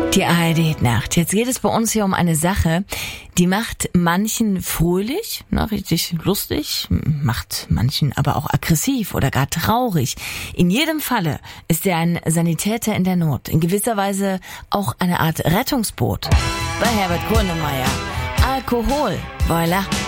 Die ARD-Nacht. Jetzt geht es bei uns hier um eine Sache, die macht manchen fröhlich, richtig lustig, macht manchen aber auch aggressiv oder gar traurig. In jedem Falle ist er ein Sanitäter in der Not, in gewisser Weise auch eine Art Rettungsboot. Bei Herbert Grönemeyer. Alkohol, voilà.